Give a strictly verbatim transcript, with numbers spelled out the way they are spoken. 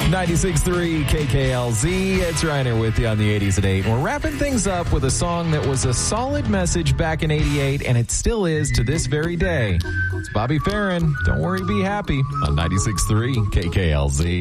ninety-six point three K K L Z. It's Reiner with you on the eighties at eight. We're wrapping things up with a song that was a solid message back in eighty-eight, and it still is to this very day. It's Bobby Farron. Don't worry, be happy on ninety-six point three K K L Z.